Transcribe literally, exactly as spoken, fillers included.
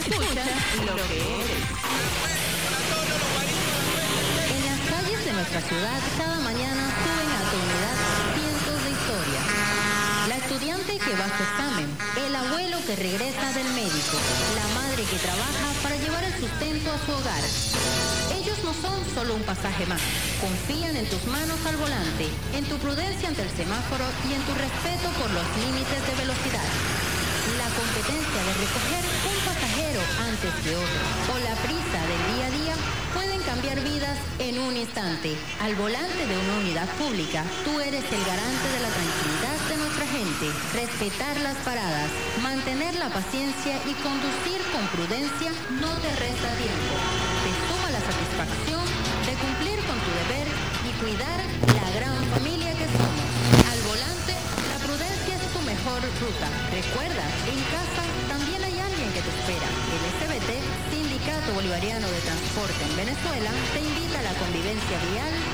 Escucha lo que eres. En las calles de nuestra ciudad, cada mañana suben a tu unidad cientos de historias. La estudiante que va a su examen, el abuelo que regresa del médico, la madre que trabaja para llevar el sustento a su hogar. Ellos no son solo un pasaje más. Confían en tus manos al volante, en tu prudencia ante el semáforo y en tu respeto por los límites de velocidad. La competencia de recoger un pasajero antes que otro o la prisa del día a día pueden cambiar vidas en un instante. Al volante de una unidad pública, tú eres el garante de la tranquilidad de nuestra gente. Respetar las paradas, mantener la paciencia y conducir con prudencia no te resta tiempo. Te suma la satisfacción de cumplir con tu deber y cuidar la gran familia que somos. Al volante, la prudencia es tu mejor ruta. Recuerda, en casa también hay alguien que te espera. El S B T, Sindicato Bolivariano de Transporte en Venezuela, te invita a la convivencia vial